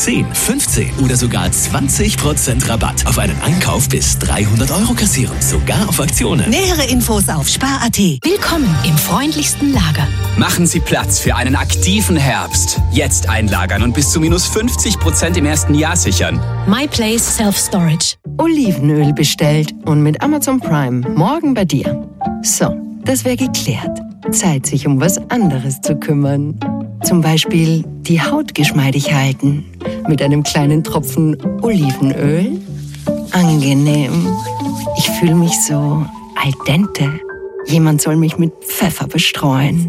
10, 15 oder sogar 20% Rabatt auf einen Einkauf bis 300 € kassieren. Sogar auf Aktionen. Nähere Infos auf spar.at. Willkommen im freundlichsten Lager. Machen Sie Platz für einen aktiven Herbst. Jetzt einlagern und bis zu minus 50% im ersten Jahr sichern. MyPlace Self-Storage. Olivenöl bestellt und mit Amazon Prime morgen bei dir. So, das wäre geklärt. Zeit, sich um was anderes zu kümmern. Zum Beispiel die Haut geschmeidig halten. Mit einem kleinen Tropfen Olivenöl. Angenehm. Ich fühle mich so al dente. Jemand soll mich mit Pfeffer bestreuen.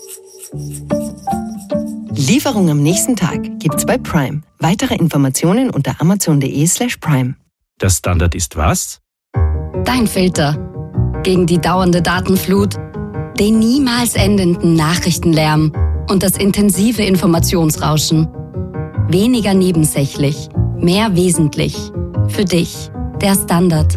Lieferung am nächsten Tag gibt's bei Prime. Weitere Informationen unter amazon.de/prime. Der Standard ist was? Dein Filter. Gegen die dauernde Datenflut, den niemals endenden Nachrichtenlärm und das intensive Informationsrauschen. Weniger nebensächlich, mehr wesentlich. Für dich, der Standard.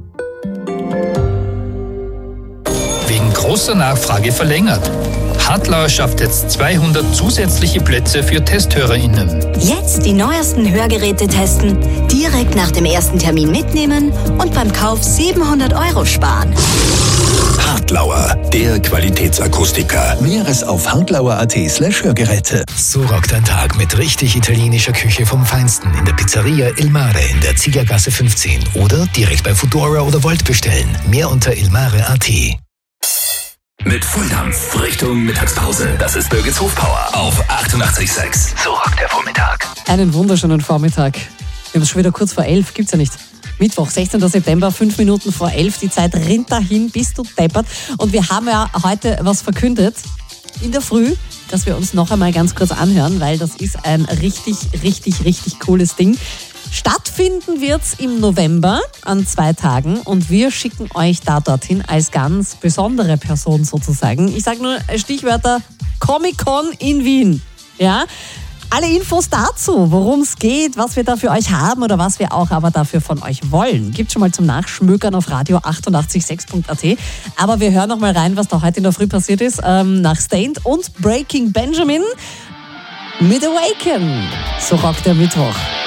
Wegen großer Nachfrage verlängert. Hartlauer schafft jetzt 200 zusätzliche Plätze für TesthörerInnen. Jetzt die neuesten Hörgeräte testen, direkt nach dem ersten Termin mitnehmen und beim Kauf 700 € sparen. Hartlauer, der Qualitätsakustiker. Näheres auf hartlauer.at/Hörgeräte. So rockt ein Tag mit richtig italienischer Küche vom Feinsten in der Pizzeria Il Mare in der Ziegergasse 15 oder direkt bei Foodora oder Volt bestellen. Mehr unter ilmare.at. Mit Volldampf Richtung Mittagspause. Das ist Birgits Hofpower auf 88,6. So rockt der Vormittag. Einen wunderschönen Vormittag. Wir haben es schon wieder kurz vor 11, gibt's ja nicht. Mittwoch, 16. September, 5 Minuten vor 11. Die Zeit rinnt dahin, bist du deppert. Und wir haben ja heute was verkündet in der Früh, dass wir uns noch einmal ganz kurz anhören, weil das ist ein richtig, richtig, richtig cooles Ding. Stattfinden wird's im November an 2 Tagen und wir schicken euch da dorthin als ganz besondere Person sozusagen. Ich sage nur Stichwörter Comic-Con in Wien. Ja? Alle Infos dazu, worum es geht, was wir da für euch haben oder was wir auch aber dafür von euch wollen, gibt schon mal zum Nachschmökern auf radio 886.at. Aber wir hören noch mal rein, was da heute in der Früh passiert ist, nach Stained und Breaking Benjamin mit Awaken. So rockt der Mittwoch.